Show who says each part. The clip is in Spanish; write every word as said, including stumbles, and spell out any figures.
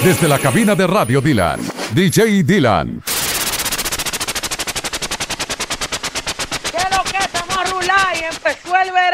Speaker 1: Desde la cabina de Radio Dylan, D J Dylan.
Speaker 2: ¿Qué es lo que estamos a rular y empezó el verano?